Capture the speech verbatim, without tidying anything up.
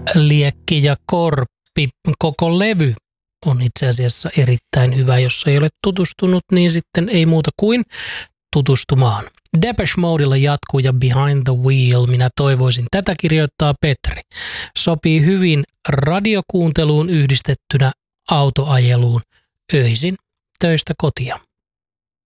Liekki ja Korppi. Koko levy on itse asiassa erittäin hyvä. Jos ei ole tutustunut, niin sitten ei muuta kuin tutustumaan. Depeche Modella jatkuu ja Behind the Wheel. Minä toivoisin. Tätä kirjoittaa Petri. Sopii hyvin radiokuunteluun yhdistettynä autoajeluun öisin töistä kotia.